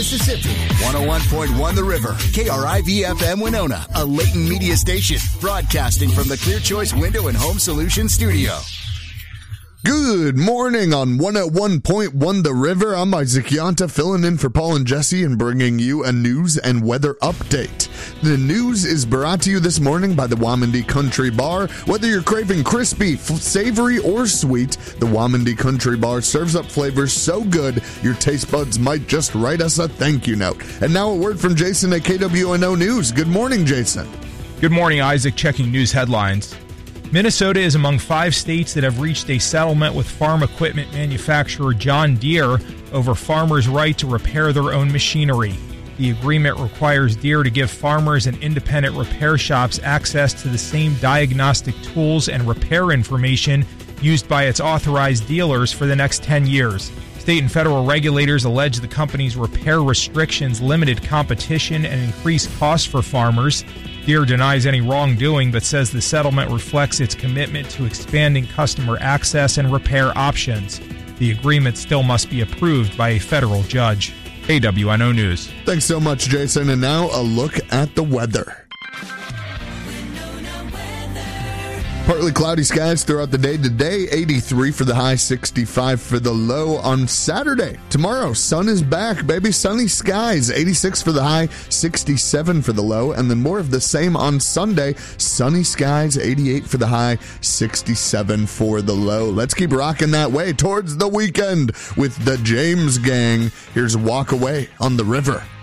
Mississippi. 101.1 The River. KRIV-FM Winona, a Layton media station. Broadcasting from the Clear Choice Window and Home Solutions studio. Good morning on 101.1 The River. I'm Isaac Yanta, filling in for Paul and Jesse and bringing you a news and weather update. The news is brought to you this morning by the Wamandee Country Bar. Whether you're craving crispy, savory, or sweet, the Wamandee Country Bar serves up flavors so good your taste buds might just write us a thank you note. And now a word from Jason at KWNO News. Good morning, Jason. Good morning, Isaac. Checking news headlines. Minnesota is among 5 states that have reached a settlement with farm equipment manufacturer John Deere over farmers' right to repair their own machinery. The agreement requires Deere to give farmers and independent repair shops access to the same diagnostic tools and repair information used by its authorized dealers for the next 10 years. State and federal regulators allege the company's repair restrictions limited competition and increased costs for farmers. Deere denies any wrongdoing, but says the settlement reflects its commitment to expanding customer access and repair options. The agreement still must be approved by a federal judge. KWNO News. Thanks so much, Jason. And now a look at the weather. Partly cloudy skies throughout the day. Today, 83 for the high, 65 for the low. On Saturday, tomorrow, sun is back, baby. Sunny skies, 86 for the high, 67 for the low. And then more of the same on Sunday. Sunny skies, 88 for the high, 67 for the low. Let's keep rocking that way towards the weekend with the James Gang. Here's Walk Away on the River.